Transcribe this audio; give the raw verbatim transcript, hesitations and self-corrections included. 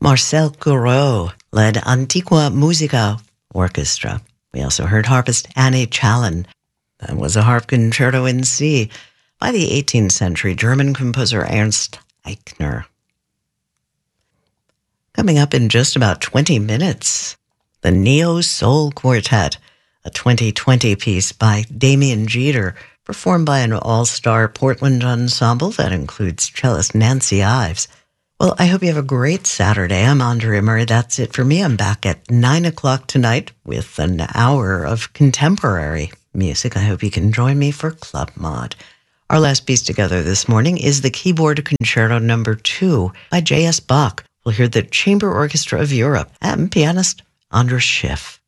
Marcel Gouraud led Antiqua Musica Orchestra. We also heard harpist Annie Challen. That was a harp concerto in C by the eighteenth century German composer Ernst Eichner. Coming up in just about twenty minutes, the Neo Soul Quartet, a twenty twenty piece by Damien Jeter, performed by an all-star Portland ensemble that includes cellist Nancy Ives. Well, I hope you have a great Saturday. I'm Andrea Murray. That's it for me. I'm back at nine o'clock tonight with an hour of contemporary music. I hope you can join me for Club Mod. Our last piece together this morning is the Keyboard Concerto Number two by J S Bach. We'll hear the Chamber Orchestra of Europe and pianist Andras Schiff.